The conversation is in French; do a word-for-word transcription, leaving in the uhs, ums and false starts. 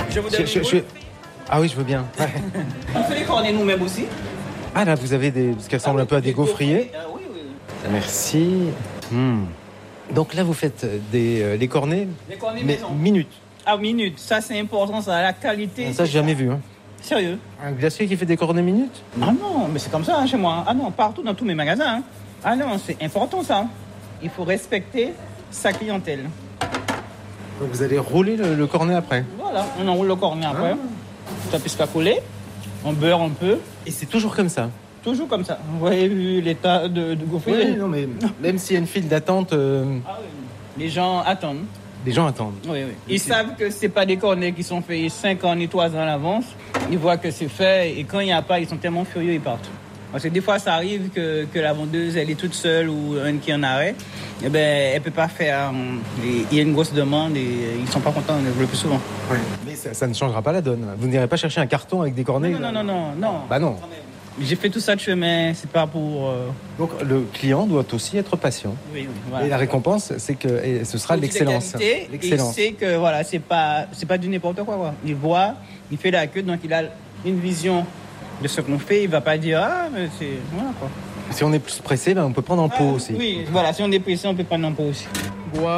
Je vous donne Je- je- une je- boule. Ah oui, je veux bien. Ouais. On fait les cornets nous-mêmes aussi. Ah là, vous avez des... Ce qui ressemble un peu à des gaufriers. Ah oui, oui. Merci. Hmm. Donc là, vous faites des, euh, les cornets, Les cornets mais maison. minutes. Ah, minute. Ça, c'est important, ça. La qualité. Ça, j'ai jamais vu. Hein. Sérieux. Un glacier qui fait des cornets minutes? Ah non, mais c'est comme ça hein, chez moi. Ah non, partout dans tous mes magasins. hein. Ah non, c'est important ça. Il faut respecter sa clientèle. Donc vous allez rouler le, le cornet après. Voilà, on enroule le cornet après. Ça puisse pas coller. On beurre un peu. Et c'est toujours comme ça. Toujours comme ça. Vous voyez vu l'état de, de gaufrier. Oui, non, mais même s'il y a une file d'attente, euh, Ah oui. Les gens attendent. les gens attendent. Oui, oui. Ils savent que c'est pas des cornets qui sont faits cinq ans ni trois ans à l'avance. Ils voient que c'est fait et quand il n'y a pas, ils sont tellement furieux, ils partent. Parce que des fois, ça arrive que, que la vendeuse, elle est toute seule ou un qui est en arrêt. Eh ben, elle peut pas faire. hum, et Il y a une grosse demande et ils sont pas contents le plus souvent. Mais ça, ça ne changera pas la donne. Vous n'irez pas chercher un carton avec des cornets. Non, non, non, non, non. Bah non. J'ai fait tout ça de chemin, c'est pas pour. euh, Donc le client doit aussi être patient. Oui, oui, voilà. Et la récompense, c'est que et ce sera Produit de l'excellence. qualité, Il L'excellence. sait que voilà, c'est pas, c'est pas du n'importe quoi, quoi. Il voit, il fait la queue, donc il a une vision de ce qu'on fait. Il va pas dire ah mais c'est voilà quoi. Si on est plus pressé, ben, on peut prendre en pot Ah, aussi. Oui, voilà, si on est pressé, on peut prendre un pot aussi.